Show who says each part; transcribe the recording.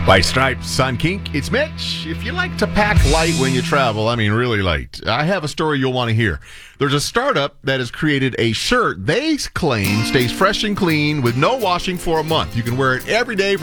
Speaker 1: White Stripes, Sun Kink, it's Mitch. If you like to pack light when you travel, I mean really light, I have a story you'll want to hear. There's a startup that has created a shirt they claim stays fresh and clean with no washing for a month. You can wear it every day for